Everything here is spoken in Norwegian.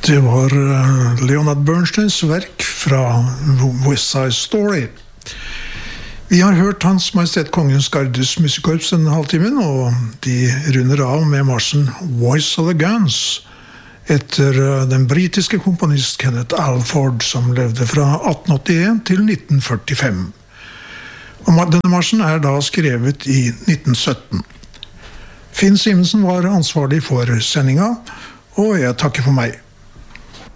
Det var Leonard Bernsteins verk fra West Side Story. Vi har hørt Hans Majestet Kongens Gardes Musikkorps denne halvtimen, og de runder av med marsen Voice of the Guns, etter den britiske komponist Kenneth Alford, som levde fra 1881 til 1945. Og denne marsen da skrevet i 1917. Finn Simensen var ansvarlig for sendinga, og jeg takker for meg.